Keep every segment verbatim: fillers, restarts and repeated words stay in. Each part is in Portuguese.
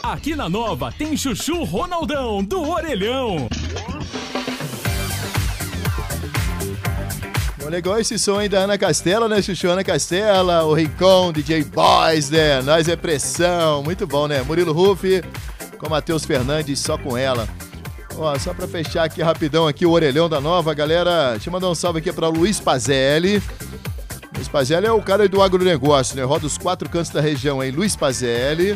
Aqui na Nova tem Chuchu Ronaldão do Orelhão. Bom, legal esse som aí da Ana Castela, né, Chuchu? Ana Castela, o Rincon, D J Boys, né? Nós é pressão. Muito bom, né? Murilo Rufi com Matheus Fernandes, só com ela. Ó, só pra fechar aqui rapidão aqui o Orelhão da Nova, galera. Deixa eu mandar um salve aqui pra Luiz Pazelli. Luiz Pazelli é o cara do agronegócio, né? Roda os quatro cantos da região aí. Luiz Pazelli.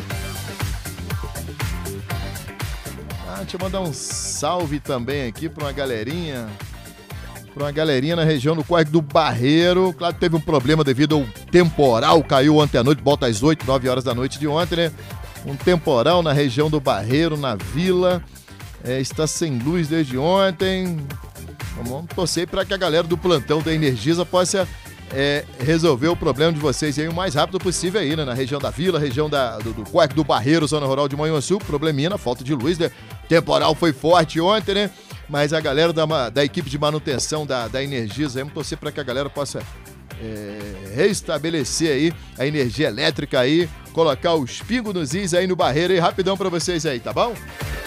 Ah, deixa eu mandar um salve também aqui pra uma galerinha. Pra uma galerinha na região do Córrego do Barreiro. Claro que teve um problema devido ao temporal. Caiu ontem à noite, volta às oito, nove horas da noite de ontem, né? Um temporal na região do Barreiro, na vila. É, está sem luz desde ontem. Vamos torcer para que a galera do plantão da Energisa possa é, resolver o problema de vocês aí o mais rápido possível aí, né? Na região da vila, região da, do, do Córrego do Barreiro, zona rural de Manhuaçu. Probleminha na falta de luz, né? Temporal foi forte ontem, né? Mas a galera da, da equipe de manutenção da, da Energisa, vamos torcer para que a galera possa é, restabelecer aí a energia elétrica aí, colocar os pingos nos is aí no Barreiro aí, rapidão para vocês aí, tá bom?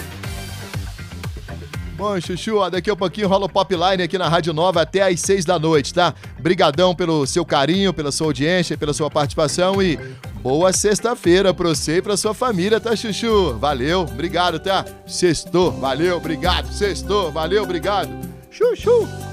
Bom, Chuchu, ó, daqui a pouquinho rola o Popline aqui na Rádio Nova até às seis da noite, tá? Brigadão pelo seu carinho, pela sua audiência, pela sua participação e boa sexta-feira pra você e pra sua família, tá, Chuchu? Valeu, obrigado, tá? Sextou, valeu, obrigado, sextou, valeu, obrigado. Chuchu!